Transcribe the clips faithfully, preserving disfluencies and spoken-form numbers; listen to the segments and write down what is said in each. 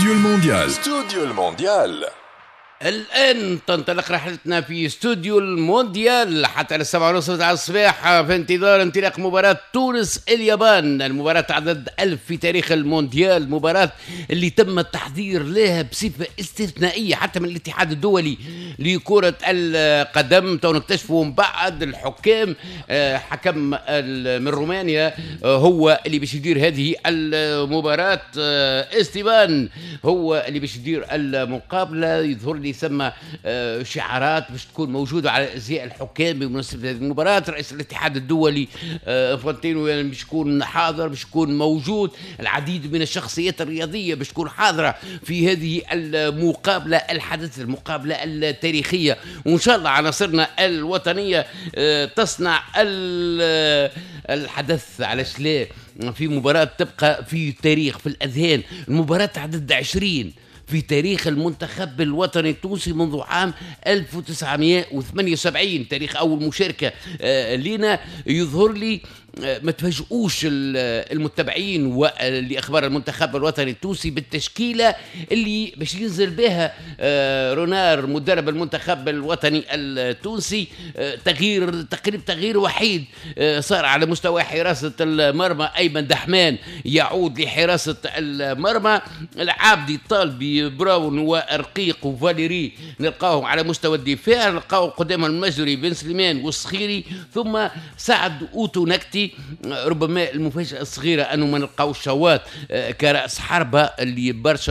استوديو المونديال. استوديو المونديال. الآن تنطلق رحلتنا في استوديو المونديال حتى السبعة ونصف على الصباح في انتظار انطلاق مباراة تونس اليابان، المباراة عدد ألف في تاريخ المونديال، مباراة اللي تم التحضير لها بصفة استثنائية حتى من الاتحاد الدولي لكرة القدم. تو نكتشفوا من بعد الحكام، حكم من رومانيا هو اللي باش يدير هذه المباراة، استيفان هو اللي باش يدير المقابلة. يظهر لي ثم شعارات باش تكون موجوده على ازياء الحكام بمناسبه هذه المباراه. رئيس الاتحاد الدولي فانتينو باش يكون حاضر، باش يكون موجود. العديد من الشخصيات الرياضيه باش تكون حاضره في هذه المقابله الحدث، المقابله التاريخيه، وان شاء الله عناصرنا الوطنيه تصنع الحدث. علاش لا؟ في مباراه تبقى في تاريخ في الاذهان، المباراه عدد عشرين في تاريخ المنتخب الوطني التونسي منذ عام ألف وتسعمائة وثمانية وسبعين، تاريخ أول مشاركة لنا. يظهر لي ما تفاجئوش المتابعين واللي اخبار المنتخب الوطني التونسي بالتشكيله اللي باش ينزل بها رونار مدرب المنتخب الوطني التونسي. تغيير تقريبا تغيير وحيد صار على مستوى حراسه المرمى، ايمن دحمان يعود لحراسه المرمى. العابدي طالبي براون وارقيق وفاليري نلقاهم على مستوى الدفاع، نلقاو قدامهم المجري بن سليمان والصخيري، ثم سعد اوتو نكتي. ربما المفاجأة الصغيرة أنه ما نلقاوش شوات كرأس حربة اللي برشا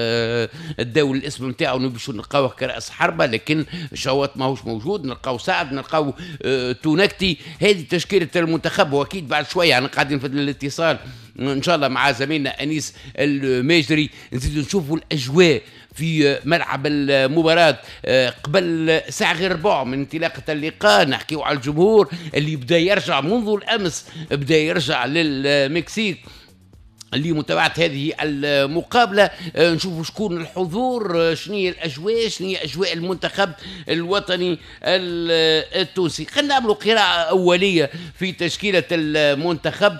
الدول الاسم نتاعو باش نلقاوه كرأس حربة، لكن شوات ماهوش موجود. نلقاو سعد، نلقاو تونكتي. هذه تشكيلة المنتخب، وأكيد بعد شوية أنا قاعدين في الاتصال إن شاء الله مع زميلنا أنيس الماجري نزيد نشوفوا الأجواء في ملعب المباراة قبل ساعة غير ربع من انطلاقة اللقاء. نحكيو على الجمهور اللي بدأ يرجع منذ الأمس، بدأ يرجع للمكسيك لمتابعة هذه المقابلة. نشوفوا شكون الحضور، شنية الأجواء، شنية أجواء المنتخب الوطني التونسي. خلينا نعملوا قراءة أولية في تشكيلة المنتخب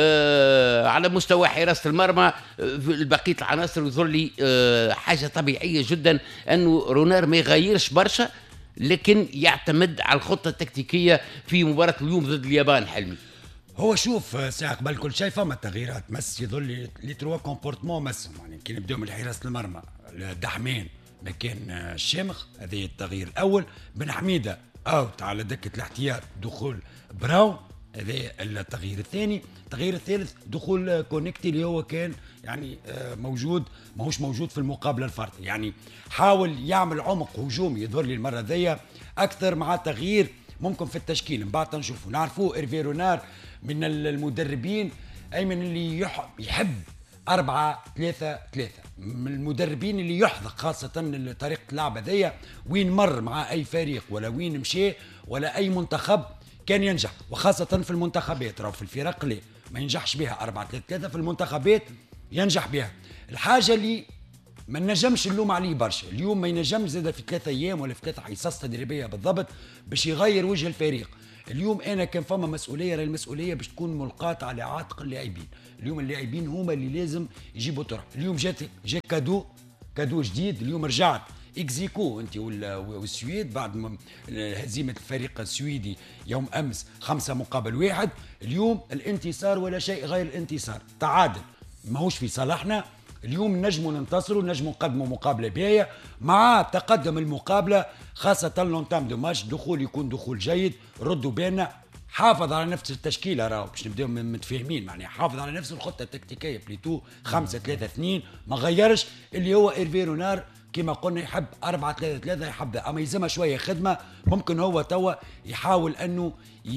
على مستوى حراسة المرمى. بقية العناصر يظهر لي حاجة طبيعية جدا أنه رونار ما يغيرش برشا، لكن يعتمد على الخطة التكتيكية في مباراة اليوم ضد اليابان. حلمي هو شوف ساعة قبل كل شيء فما تغييرات، مس يظل لي لي تروا كومبورتمون مسهم، يعني كي نبداو من حراسة المرمى دحمان مكان الشامخ، هذا التغيير الأول. بن حميدة أوت على دكة الاحتياط، دخول براون، هذا التغيير الثاني. التغيير الثالث دخول كونكتي اللي هو كان يعني موجود ماهوش موجود في المقابلة الفردية، يعني حاول يعمل عمق هجومي يظهر لي المرة ذي أكثر مع تغيير ممكن في التشكيل. من بعد نشوفوا نعرفوه إيرفي رونار من المدربين أيمن اللي يحب أربعة ثلاثة ثلاثة، من المدربين اللي يحذق خاصة طريقة اللعبة ذي، وين مر مع أي فريق ولا وين مشي ولا أي منتخب كان ينجح، وخاصة في المنتخبات. راهو في الفرق اللي ما ينجحش بها أربعة ثلاثة ثلاثة، في المنتخبات ينجح بها. الحاجة اللي ما نجمش اللوم عليه برشا اليوم، ما ينجمش زاد في ثلاثة أيام ولا في ثلاثة حصص تدريبية بالضبط باش يغير وجه الفريق. اليوم انا كان فما مسؤوليه، راهي المسؤوليه باش تكون ملقاة على عاتق اللاعبين. اليوم اللاعبين هما اللي لازم يجيبوا طرح. اليوم جات جا كادو كادو جديد. اليوم رجعت اكزيكو انت والسويد بعد هزيمه الفريق السويدي يوم امس خمسه مقابل واحد. اليوم الانتصار ولا شيء غير الانتصار، تعادل ماهوش في صالحنا. اليوم نجموا ننتصروا، نجموا نقدموا مقابله باهيه مع تقدم المقابله، خاصه لونتام دو ماتش. دخول يكون دخول جيد، ردوا بالنا، حافظ على نفس التشكيله. راهو باش نبداو متفاهمين، معناها حافظ على نفس الخطه التكتيكيه بليتو خمسة ثلاثة اثنين، ما غيرش اللي هو إيرفي رونار كما قلنا يحب أربعة ثلاثة ثلاثة، يحب اما يلزمها شويه خدمه. ممكن هو توا يحاول انه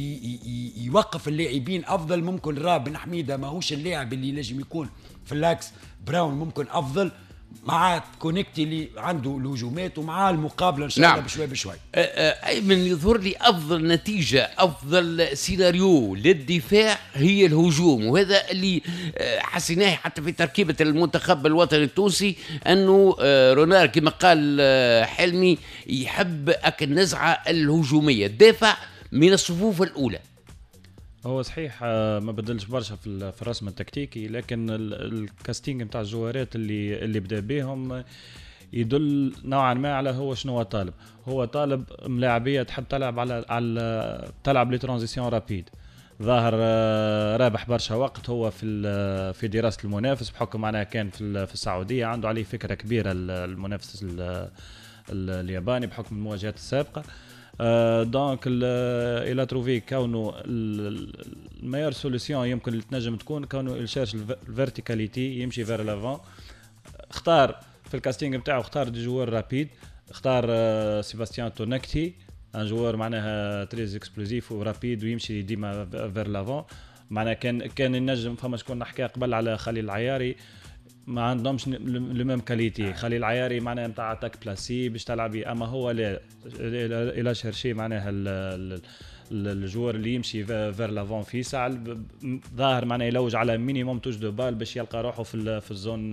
يوقف اللاعبين افضل. ممكن راه بن حميده ماهوش اللاعب اللي لازم يكون في اللاكس، براون ممكن افضل مع كونكتي اللي عنده الهجومات ومع المقابله ان شاء الله. نعم. بشوي بشوي ايمن يظهر لي افضل نتيجه افضل سيناريو للدفاع هي الهجوم، وهذا اللي حسيناه حتى في تركيبه المنتخب الوطني التونسي، انه رونار كما قال حلمي يحب النزعه الهجوميه، الدافع من الصفوف الاولى. هو صحيح آه، ما بدلش برشا في ال- في الرسم التكتيكي، لكن ال- الكاستينج نتاع الجوارات اللي اللي بدا بهم يدل نوعا ما على هو شنو هو طالب. هو طالب ملاعبيه تحب تلعب على على تلعب لي ترانزيسيون رابيد. ظاهر آه، رابح برشا وقت هو في ال- في دراسه المنافس، بحكم معناها كان في ال- في السعوديه عنده عليه فكره كبيره ال- المنافس ال- ال- الياباني بحكم المواجهات السابقه. آه دونك الى تروفي كونه الميور سوليسيون يمكن اللي تنجم تكون كونه الشارج الفيرتيكاليتي يمشي فير لافون. اختار في الكاستينج نتاعو اختار دي جوار رابيد، اختار آه سيباستيان تونكتي ان جوار معناها تريز اكسبلوزيف ورابيد ويمشي ديما فير لافون. معناها كان كان النجم فما شكون نحكي قبل على خليل العياري ما عندهمش لو ميم كاليتي. خليل العياري معناها نتاع اتاك بلاسي باش تلعبي، اما هو لا الى شيرشي معناها الجوار اللي يمشي فير لافون في ساعه ظاهر معناها يلوج على مينيموم توش دو بال باش يلقى روحه في في الزون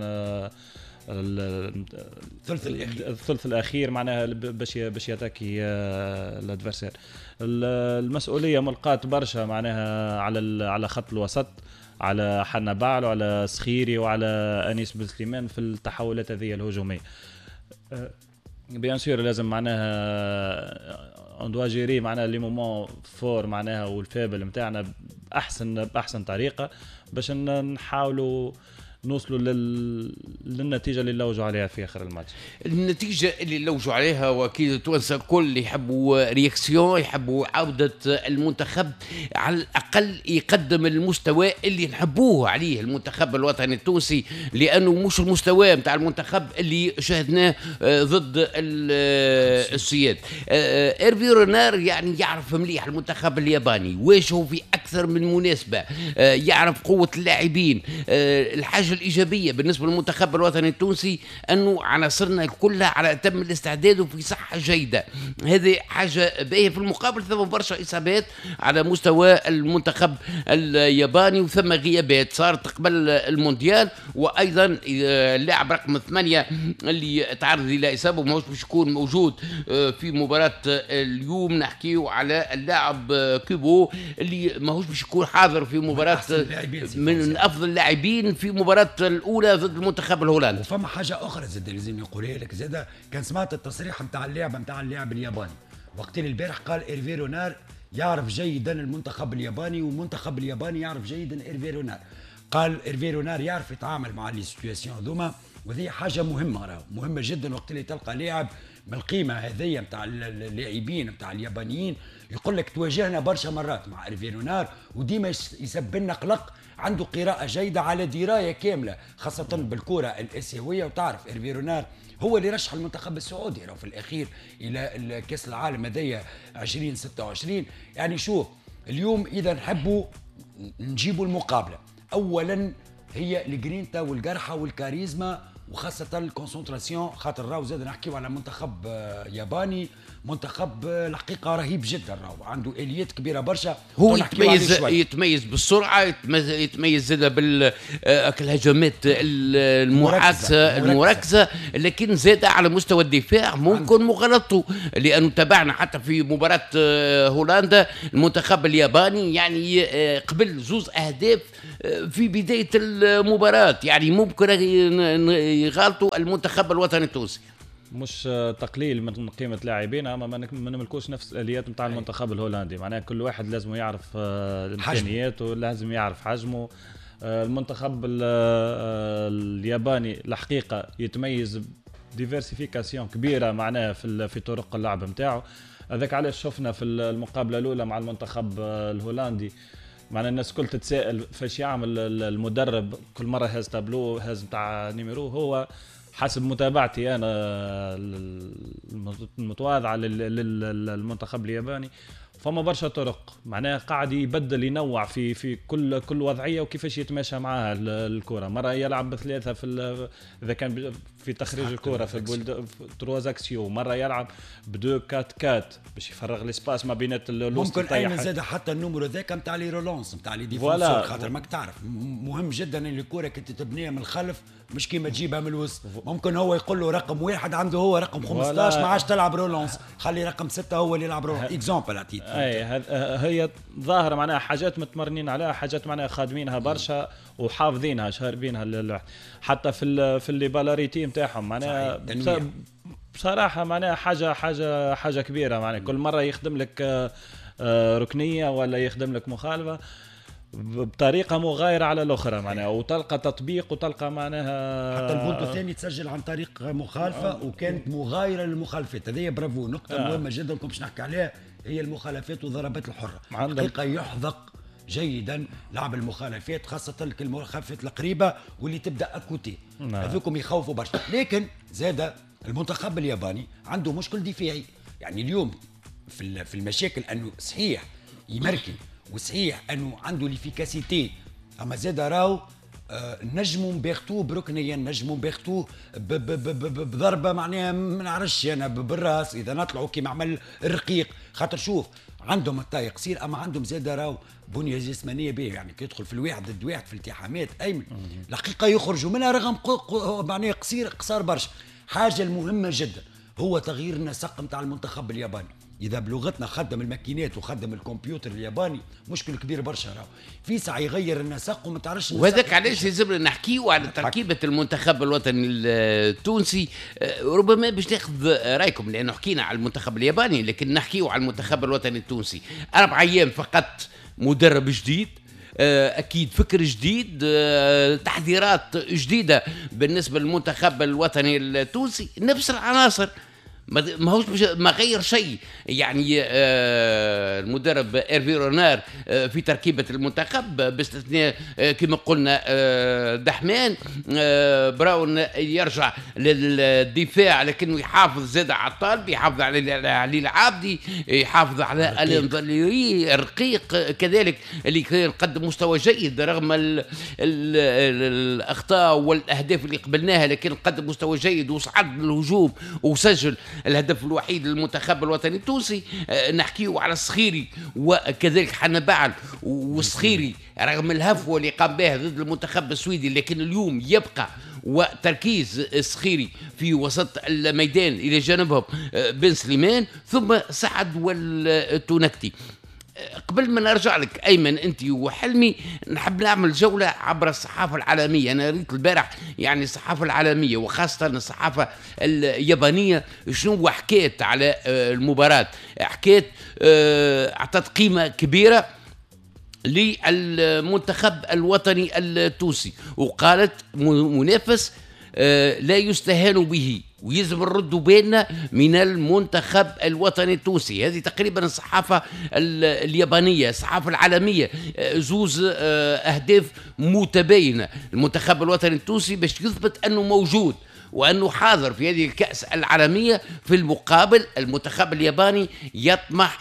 الثلث الاخير الثلث الاخير معناها باش باش ياتاكي الادفيرسير. المسؤوليه ملقات برشا معناها على على خط الوسط، على حنا بعل وعلى سخيري وعلى انيس بن سليمان في التحولات هذه الهجوميه. بيان سور لازم معناها اون دوا جيري معناها لي مومون فور معناها والفابل نتاعنا باحسن باحسن طريقه باش نحاولوا نوصلوا لل... للنتيجه اللي لوجوا عليها في اخر الماتش. النتيجه اللي لوجوا عليها واكيد التوانسه كل يحبوا رياكسيون، يحبوا عوده المنتخب على الاقل يقدم المستوى اللي نحبوه عليه المنتخب الوطني التونسي، لانه مش المستوى نتاع المنتخب اللي شاهدناه ضد السياد. ايرفي رونار يعني يعرف مليح المنتخب الياباني، واجهه في اكثر من مناسبه، يعرف قوه اللاعبين. الحاجه الايجابيه بالنسبه للمنتخب الوطني التونسي انه عناصرنا كلها على اتم الاستعداد وفي صحه جيده، هذه حاجه باهيه. في المقابل ثم برشا اصابات على مستوى المنتخب الياباني وثم غيابات صارت قبل المونديال، وايضا اللاعب رقم ثمانية اللي تعرض الى اصابه وماهوش باش يكون موجود في مباراه اليوم. نحكيو على اللاعب كيبو اللي ماهوش باش يكون حاضر في مباراه من افضل اللاعبين في مباراة الأولى ضد المنتخب الهولندي. وفما حاجة أخرى زاد لازم نقولها لك زاد، كان سمعت التصريح نتاع اللاعب نتاع اللاعب الياباني وقت اللي البارح قال إيرفي رونار يعرف جيدا المنتخب الياباني والمنتخب الياباني يعرف جيدا إيرفي رونار. قال إيرفي رونار يعرف يتعامل مع لي سيتواسيون ذوما، وهذه حاجة مهمة راهو مهمة جدا. وقت اللي تلقى لاعب من القيمة هذه نتاع اللاعبين نتاع اليابانيين يقول لك تواجهنا برشا مرات مع إيرفي رونار وديما يسبب لنا قلق، عنده قراءة جيدة على دراية كاملة خاصة بالكرة الآسيوية. وتعرف إيرفي رونار هو اللي رشح المنتخب السعودي في الأخير إلى كأس العالم هذيا عشرين ستة وعشرين. يعني شوف اليوم إذا نحبوا نجيبوا المقابلة، أولا هي الجرينتا والجرحة والكاريزما وخاصة الكونسنتراسيون، خاطر راهو زاد نحكيو على منتخب ياباني، منتخب الحقيقة رهيب جدا، راهو عنده آليات كبيرة برشا. هو يتميز يتميز بالسرعة، يتميز يتميز زاد بالهجمات المعاكسة المركزة، لكن زاد على مستوى الدفاع ممكن مغالطته، لأنه تابعنا حتى في مباراة هولندا المنتخب الياباني يعني قبل زوز أهداف في بداية المباراة، يعني ممكن يغالطوا المنتخب الوطني التونسي. مش تقليل من قيمه لاعبين، اما ما نملكوش نفس الاليات نتاع المنتخب الهولندي. معناها كل واحد لازم يعرف الامكانيات ولازم يعرف حجمه. المنتخب الياباني الحقيقه يتميز ديفيرسيفيكاسيون كبيره معناها في في طرق اللعب نتاعو. هذاك علاش شفنا في المقابله الاولى مع المنتخب الهولندي معنا الناس كل تتساءل فاش يعمل المدرب كل مره هاز تابلو هاز نتاع نيميرو. هو حسب متابعتي انا المتواضعه للمنتخب الياباني فما برشا طرق، معناها قاعد يبدل ينوع في في كل كل وضعيه وكيفاش يتماشى معها الكره. مره يلعب بثلاثه في اذا كان في تخريج الكره في البولد تروزاكسيو، مره يلعب بدو كات كات باش يفرغ الاسباس ما بينات الوسط. ممكن ايمن زاد حتى النمرو ذاك نتاع لي رولونس نتاع لي ديفونسور، خاطر ماك تعرف مهم جدا ان الكره كنت تبنيها من الخلف مش كيما تجيبها من الوسط. ممكن هو يقول له رقم واحد عنده هو رقم خمسطاش ما عادش تلعب رولونس، خلي رقم ستة هو اللي يلعب رولونس. اكزامبل عطيت اي هي ظاهره معناها حاجات متمرنين عليها، حاجات معناها خادمينها برشا وحافظينها شاربينها للواحد. حتى في في اللي بالاريتي نتاعهم معناها بصراحه معناها حاجه حاجه حاجه كبيره معناها. كل مره يخدم لك ركنيه ولا يخدم لك مخالفه بطريقه مغايره على الاخرى معناها، وتلقى تطبيق وتلقى معناها حتى البونت الثاني تسجل عن طريق مخالفه آه. وكانت مغايره للمخالفات. هذه برافو نقطه آه. مهمه جدا كنت باش نحكي عليها، هي المخالفات والضربات الحره. حقيقه يحذق جيدا لعب المخالفات، خاصه المخالفات القريبه واللي تبدا اكوتي هذوكم يخوفوا برشا. لكن زاد المنتخب الياباني عنده مشكل دفاعي. يعني اليوم في في المشاكل انه صحيح يمركن وصحيح انه عنده ليفيكاسيتي، اما زاد راهو آه نجموا نباغتوه بركنيه، نجموا نباغتوه بضربه معناها ما نعرفش انا بالراس اذا نطلعوا كيما عمل الرقيق. خاطر شوف عندهم الطاي قصير اما عندهم زاد راهو بنيه جسمانيه باهيه، يعني كي يدخل في الواحد ضد واحد في الالتحامات ايمن الحقيقه يخرجوا منها رغم معناها قصير قصار برشا. حاجه المهمه جدا هو تغيير النسق نتاع المنتخب الياباني. اذا بلغتنا خدم الماكينات وخدم الكمبيوتر الياباني مشكل كبير برشا راهو في ساعه يغير النسق وما تعرفش. وهذاك علاش لازمنا نحكيو على تركيبه المنتخب الوطني التونسي. ربما باش ناخذ رايكم لانه حكينا على المنتخب الياباني، لكن نحكيو على المنتخب الوطني التونسي. اربع ايام فقط، مدرب جديد، اكيد فكر جديد، تحذيرات جديده بالنسبه للمنتخب الوطني التونسي، نفس العناصر ما هوش ما غير شيء. يعني آه المدرب إيرفي رونار آه في تركيبة المنتخب باستثناء آه كما قلنا آه دحمان آه براون يرجع للدفاع، لكنه يحافظ زاد على الطالب، يحافظ على علي العابدي، يحافظ على الانضليري الرقيق كذلك اللي كان قدم مستوى جيد رغم ال ال الأخطاء والأهداف اللي قبلناها، لكن قدم مستوى جيد وصعد للهجوم وسجل الهدف الوحيد للمنتخب الوطني التونسي. أه نحكيه على الصخيري وكذلك حنا بعل والصخيري رغم الهفوه اللي قام بها ضد المنتخب السويدي، لكن اليوم يبقى وتركيز الصخيري في وسط الميدان الى جانبهم أه بن سليمان ثم سعد والتونكتي. قبل ما نرجع لك أيمن أنت وحلمي، نحب نعمل جولة عبر الصحافة العالمية. أنا قريت البارح يعني الصحافة العالمية وخاصة الصحافة اليابانية شنو حكيت على المباراة. حكيت أعطت قيمة كبيرة للمنتخب الوطني التونسي وقالت منافس لا يستهان به ويلزم نردوا بالنا من المنتخب الوطني التونسي. هذه تقريبا الصحافة اليابانية، الصحافة العالمية، زوز أهداف متباينة. المنتخب الوطني التونسي باش يثبت أنه موجود وأنه حاضر في هذه الكأس العالمية. في المقابل المنتخب الياباني يطمح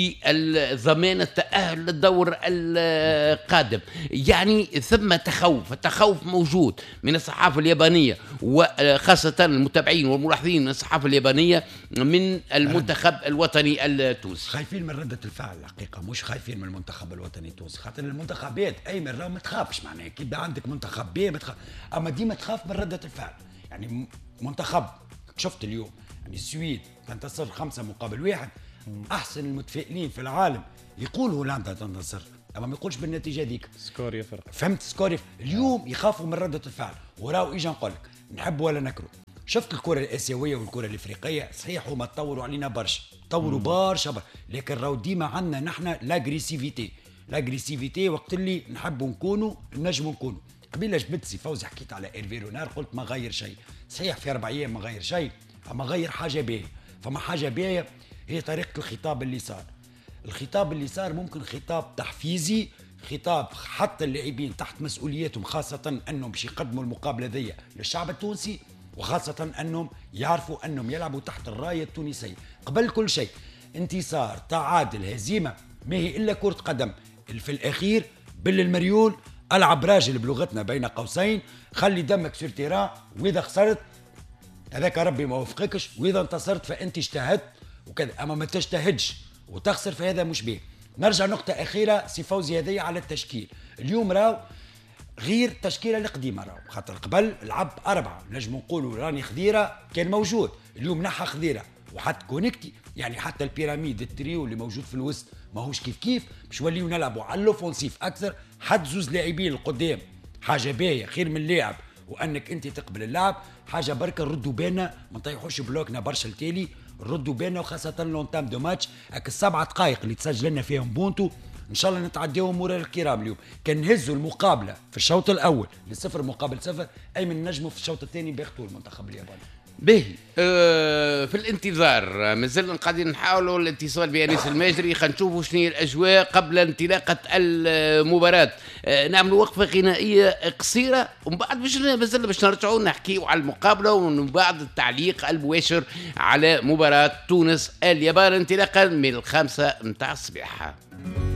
لضمان التأهل للدور القادم. يعني ثم تخوف، التخوف موجود من الصحافة اليابانية وخاصة المتابعين والملاحظين من الصحافة اليابانية من المنتخب الوطني التونسي. خايفين من ردة الفعل الحقيقة، مش خايفين من المنتخب الوطني التونسي. خاطر المنتخبات أيمن راهو ما تخافش معناها كي يبدا عندك منتخب بي ما تخاف، أما ديما تخاف من ردة الفعل. يعني منتخب شفت اليوم يعني السويد تنتصر خمسة مقابل واحد، احسن المتفائلين في العالم يقول هولندا تنتصر اما ما يقولش بالنتيجه ذيك، سكور يفرق. فهمت سكور يفرق. اليوم يخافوا من رده الفعل. وراو اجا نقول لك نحب ولا نكره، شفت الكره الاسيويه والكره الافريقيه صحيح هما طوروا علينا برشا، طوروا برشا برشا، لكن راهو ديما عندنا نحن لاغريسيفيتي، لاغريسيفيتي وقت اللي نحبوا نكونوا نجموا نكونوا. قبيله جبت سي فوزي حكيت على إيرفي رونار قلت ما غير شيء، صحيح في اربع ايام ما غير شيء اما غير حاجه باهيه. فما حاجه باهيه هي طريقه الخطاب اللي صار. الخطاب اللي صار ممكن خطاب تحفيزي، خطاب حتى اللاعبين تحت مسؤوليتهم، خاصه انهم باش يقدموا المقابله ذي للشعب التونسي، وخاصه انهم يعرفوا انهم يلعبوا تحت الرايه التونسيه. قبل كل شيء انتصار تعادل هزيمه ما هي الا كره قدم. في الاخير بالمريول العب راجل بلغتنا بين قوسين، خلي دمك سير تيران، واذا خسرت هذاك ربي ما وفقكش، واذا انتصرت فانت اجتهدت وكذا، اما ما تجتهدش وتخسر فهذا مش بيه. نرجع نقطة أخيرة سي فوزي هذية على التشكيل. اليوم راو غير التشكيلة القديمة، راو خاطر قبل لعب أربعة، نجم نقولوا راني خذيرة كان موجود، اليوم نحى خذيرة وحط كونكتي يعني حتى البيراميد التريو اللي موجود في الوسط ماهوش كيف كيف، باش نوليو نلعبوا على الاوفونسيف اكثر. حد زوز لاعبين القدام حاجه باهيه خير من لاعب، وانك انت تقبل اللعب حاجه بركه. نردوا بالنا ما نطيحوش بلوكنا برشا التالي، نردوا بالنا وخاصه لونتام دو ماتش. هاك السبعه دقائق اللي تسجل لنا فيهم بونتو ان شاء الله نتعديهم مرور الكرام اليوم. كان نهزوا المقابله في الشوط الاول لصفر مقابل صفر، اي من نجموا في الشوط الثاني بيخطوا المنتخب الياباني. باهي أه في الانتظار مازلنا قاعدين نحاولوا الاتصال بأنيس الماجري، خلينا نشوفوا شنو هي الاجواء قبل انطلاقه المباراه. أه نعملوا وقفه غنائيه قصيره ومن بعد باش مازلنا باش نرجعوا نحكيوا على المقابله ومن بعد التعليق المباشر على مباراه تونس اليابان انطلاقا من الخامسه نتاع الصباح.